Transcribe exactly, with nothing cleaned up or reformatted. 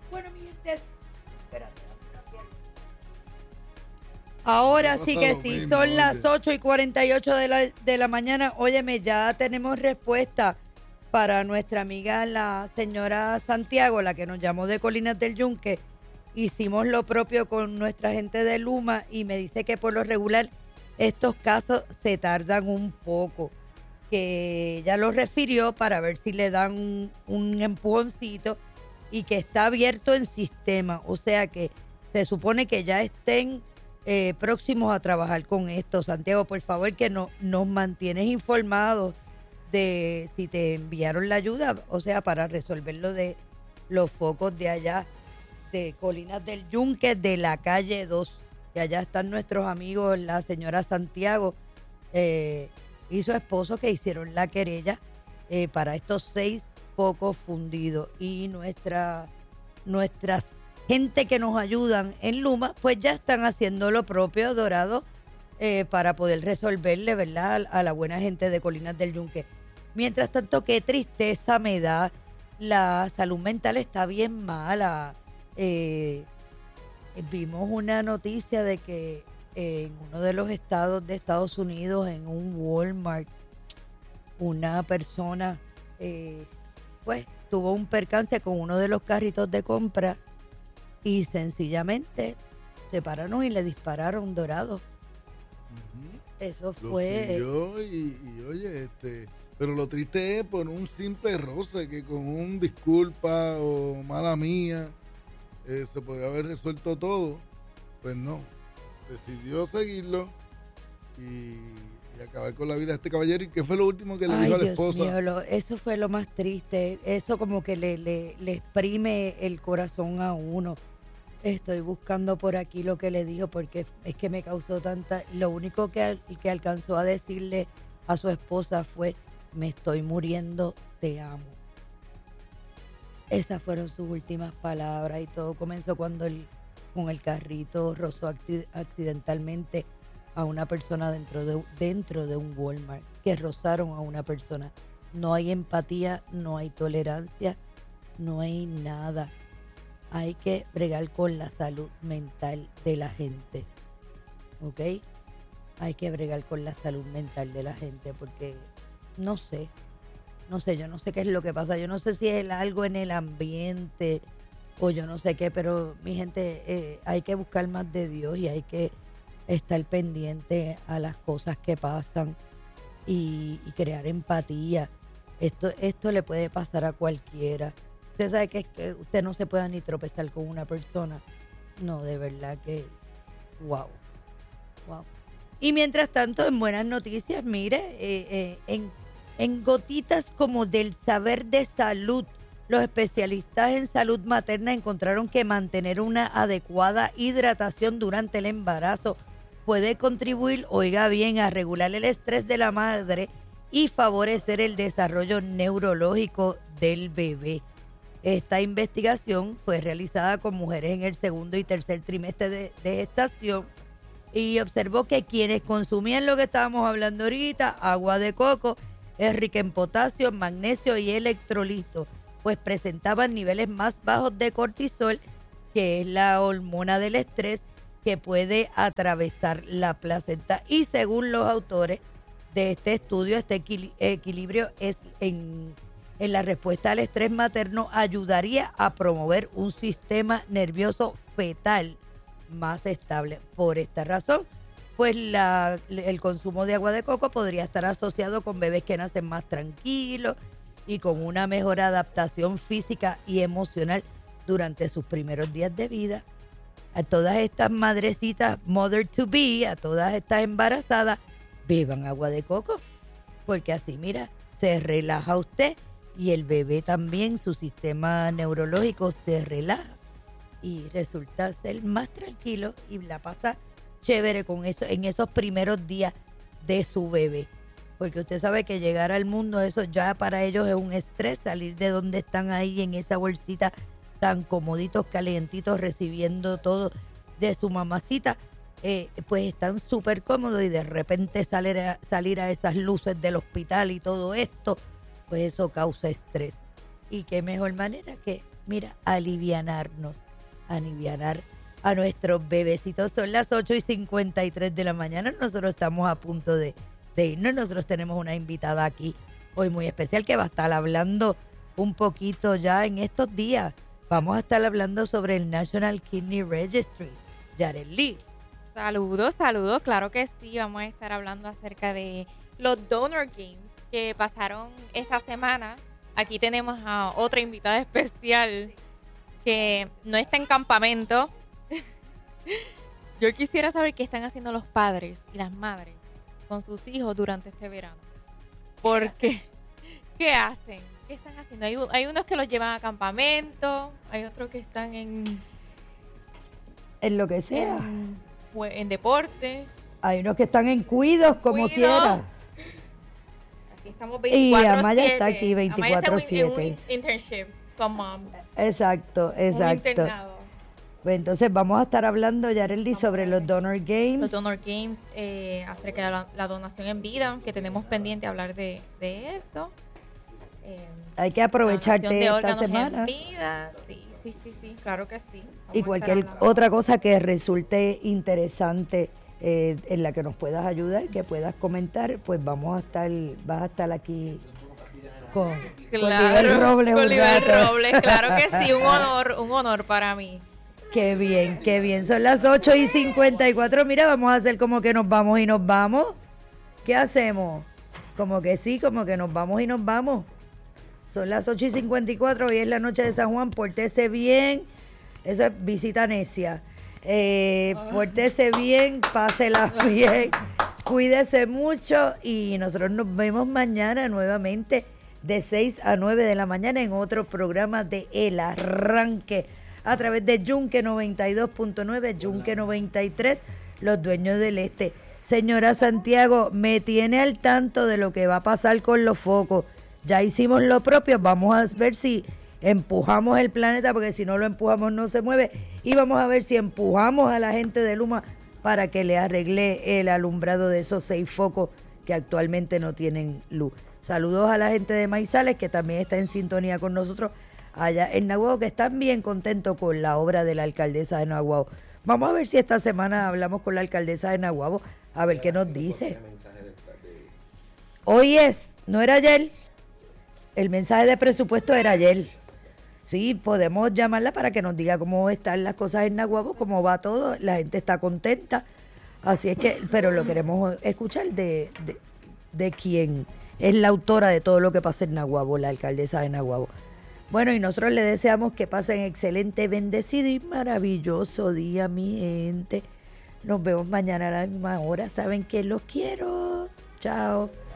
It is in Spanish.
Bueno, mi gente, espérate. Ahora sí que sí, son las ocho y cuarenta y ocho de la, de la mañana. Óyeme, ya tenemos respuesta para nuestra amiga la señora Santiago, la que nos llamó de Colinas del Yunque. Hicimos lo propio con nuestra gente de Luma y me dice que por lo regular estos casos se tardan un poco, que ella lo refirió para ver si le dan un, un empujoncito y que está abierto en sistema, o sea que se supone que ya estén eh, próximos a trabajar con esto. Santiago, por favor, que no, nos mantienes informados de si te enviaron la ayuda, o sea, para resolver lo de los focos de allá, de Colinas del Yunque, de la calle dos, que allá están nuestros amigos, la señora Santiago eh, y su esposo, que hicieron la querella eh, para estos seis focos fundidos, y nuestra nuestras gente que nos ayudan en Luma, pues ya están haciendo lo propio, Dorado, eh, para poder resolverle, ¿verdad?, a la buena gente de Colinas del Yunque. Mientras tanto, qué tristeza me da, la salud mental está bien mala. Eh, vimos una noticia de que en uno de los estados de Estados Unidos, en un Walmart, una persona eh, pues tuvo un percance con uno de los carritos de compra y sencillamente se pararon y le dispararon, Dorado. Uh-huh. Eso Lo fue... siguió y, y oye, este... Pero lo triste es por un simple roce que con un disculpa o mala mía eh, se podía haber resuelto todo. Pues no, decidió seguirlo y, y acabar con la vida de este caballero. ¿Y qué fue lo último que le Ay, dijo a la Dios esposa? mío, lo- eso fue lo más triste. Eso como que le, le, le exprime el corazón a uno. Estoy buscando por aquí lo que le dijo porque es que me causó tanta... Lo único que, al- que alcanzó a decirle a su esposa fue: me estoy muriendo, te amo. Esas fueron sus últimas palabras, y todo comenzó cuando él con el carrito rozó acti- accidentalmente a una persona dentro de, dentro de un Walmart, que rozaron a una persona. No hay empatía, no hay tolerancia, no hay nada. Hay que bregar con la salud mental de la gente, ¿ok? Hay que bregar con la salud mental de la gente porque no sé, no sé, yo no sé qué es lo que pasa. Yo no sé si es algo en el ambiente o yo no sé qué, pero mi gente, eh, hay que buscar más de Dios y hay que estar pendiente a las cosas que pasan y, y crear empatía. Esto, esto le puede pasar a cualquiera. Usted sabe que, es que usted no se pueda ni tropezar con una persona. No, de verdad que, wow, wow. Y mientras tanto, en buenas noticias, mire, eh, eh, en, en gotitas como del saber de salud, los especialistas en salud materna encontraron que mantener una adecuada hidratación durante el embarazo puede contribuir, oiga bien, a regular el estrés de la madre y favorecer el desarrollo neurológico del bebé. Esta investigación fue realizada con mujeres en el segundo y tercer trimestre de, de gestación, y observó que quienes consumían lo que estábamos hablando ahorita, agua de coco, es rica en potasio, magnesio y electrolitos, pues presentaban niveles más bajos de cortisol, que es la hormona del estrés que puede atravesar la placenta. Y según los autores de este estudio, este equil- equilibrio es en, en la respuesta al estrés materno ayudaría a promover un sistema nervioso fetal más estable. Por esta razón, pues la, el consumo de agua de coco podría estar asociado con bebés que nacen más tranquilos y con una mejor adaptación física y emocional durante sus primeros días de vida. A todas estas madrecitas, mother to be, a todas estas embarazadas, beban agua de coco, porque así, mira, se relaja usted y el bebé también, su sistema neurológico se relaja y resulta ser más tranquilo y la pasa chévere con eso en esos primeros días de su bebé. Porque usted sabe que llegar al mundo, eso ya para ellos es un estrés, salir de donde están ahí en esa bolsita tan comoditos, calientitos, recibiendo todo de su mamacita, eh, pues están súper cómodos, y de repente salir a, salir a esas luces del hospital y todo esto, pues eso causa estrés. Y qué mejor manera que, mira, alivianarnos, alivianar a nuestros bebecitos. Son las ocho y cincuenta y tres de la mañana. Nosotros estamos a punto de, de irnos. Nosotros tenemos una invitada aquí hoy muy especial que va a estar hablando un poquito ya en estos días. Vamos a estar hablando sobre el National Kidney Registry. Yareli. Saludos, saludos. Claro que sí. Vamos a estar hablando acerca de los Donor Games que pasaron esta semana. Aquí tenemos a otra invitada especial que no está en campamento. Yo quisiera saber qué están haciendo los padres y las madres con sus hijos durante este verano. Porque, ¿qué hacen? ¿Qué están haciendo? Hay, hay unos que los llevan a campamento, hay otros que están en... En lo que sea. En, en deportes. Hay unos que están en cuidos, como Cuido. quiera. Aquí estamos veinticuatro siete. Y Amaya está aquí veinticuatro siete. Amaya está en un internship con mom. Exacto, exacto. Un internado. Pues entonces vamos a estar hablando, Yareli, sobre los Donor Games. Los Donor Games, eh, acerca de la, la donación en vida, que tenemos pendiente hablar de, de eso. Eh, Hay que aprovecharte de esta semana. En vida. Sí, sí, sí, sí, claro que sí. Vamos y cualquier otra cosa que resulte interesante eh, en la que nos puedas ayudar, que puedas comentar, pues vamos a estar, vas a estar aquí con, claro, con Libel Robles. Con Libel Robles, claro que sí, un honor, un honor para mí. Qué bien, qué bien. Son las ocho y cincuenta y cuatro. Mira, vamos a hacer como que nos vamos y nos vamos. ¿Qué hacemos? Como que sí, como que nos vamos y nos vamos. Son las ocho y cincuenta y cuatro. Hoy es la noche de San Juan. Pórtese bien. Eso es visita necia. Eh, pórtese bien, pásela bien. Cuídese mucho. Y nosotros nos vemos mañana nuevamente de seis a nueve de la mañana en otro programa de El Arranque. A través de Yunque noventa y dos punto nueve, Yunque noventa y tres, los dueños del este. Señora Santiago, me tiene al tanto de lo que va a pasar con los focos. Ya hicimos lo propio, vamos a ver si empujamos el planeta, porque si no lo empujamos no se mueve. Y vamos a ver si empujamos a la gente de Luma para que le arregle el alumbrado de esos seis focos que actualmente no tienen luz. Saludos a la gente de Maizales, que también está en sintonía con nosotros allá en Naguabo, que están bien contentos con la obra de la alcaldesa de Naguabo. Vamos a ver si esta semana hablamos con la alcaldesa de Naguabo, a ver qué nos dice. Hoy es, ¿no era ayer? El mensaje de presupuesto era ayer. Sí, podemos llamarla para que nos diga cómo están las cosas en Naguabo, cómo va todo, la gente está contenta. Así es que, pero lo queremos escuchar de, de, de quien es la autora de todo lo que pasa en Naguabo, la alcaldesa de Naguabo. Bueno, y nosotros le deseamos que pasen excelente, bendecido y maravilloso día, mi gente. Nos vemos mañana a la misma hora. Saben que los quiero. Chao.